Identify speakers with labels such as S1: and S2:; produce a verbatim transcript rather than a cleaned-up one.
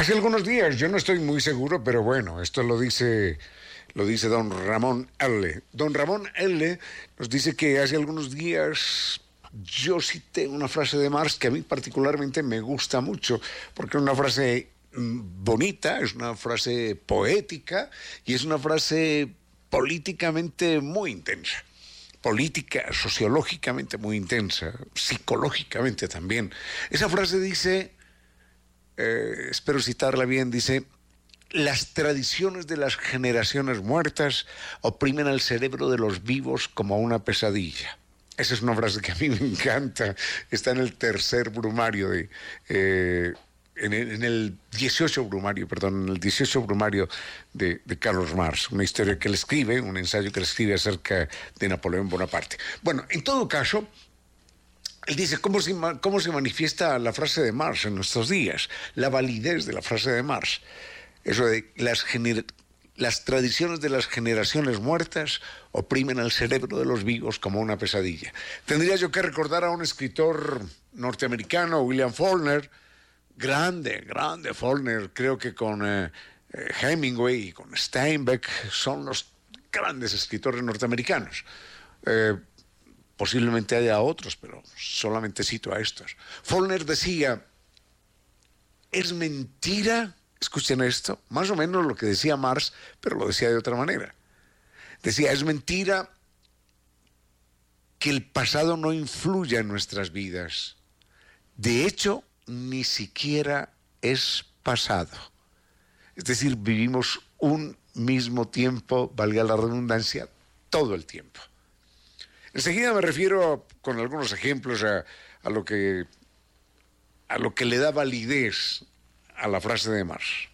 S1: Hace algunos días, yo no estoy muy seguro, pero bueno, esto lo dice, lo dice don Ramón L. Don Ramón L. nos dice que hace algunos días yo cité una frase de Marx que a mí particularmente me gusta mucho, porque es una frase bonita, es una frase poética y es una frase políticamente muy intensa. Política, sociológicamente muy intensa, psicológicamente también. Esa frase dice, eh, espero citarla bien, dice: las tradiciones de las generaciones muertas oprimen al cerebro de los vivos como una pesadilla. Esa es una frase que a mí me encanta, está en el tercer brumario de... Eh, En el, en el dieciocho brumario, perdón, en el dieciocho brumario de, de Carlos Marx, una historia que él escribe, un ensayo que él escribe acerca de Napoleón Bonaparte. Bueno, en todo caso, él dice cómo se, cómo se manifiesta la frase de Marx en nuestros días, la validez de la frase de Marx. Eso de las, gener, las tradiciones de las generaciones muertas oprimen al cerebro de los vivos como una pesadilla. Tendría yo que recordar a un escritor norteamericano, William Faulkner. Grande, grande Faulkner, creo que con eh, Hemingway y con Steinbeck son los grandes escritores norteamericanos. Eh, posiblemente haya otros, pero solamente cito a estos. Faulkner decía, es mentira, escuchen esto, más o menos lo que decía Marx, pero lo decía de otra manera. Decía, es mentira que el pasado no influya en nuestras vidas. De hecho, ni siquiera es pasado. Es decir, vivimos un mismo tiempo, valga la redundancia, todo el tiempo. Enseguida me refiero, con algunos ejemplos, a, a, lo que, a lo que le da validez a la frase de Marx.